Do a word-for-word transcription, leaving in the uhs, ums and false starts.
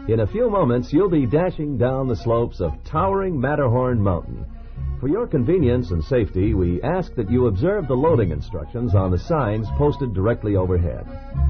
In a few moments, you'll be dashing down the slopes of towering Matterhorn Mountain. For your convenience and safety, we ask that you observe the loading instructions on the signs posted directly overhead.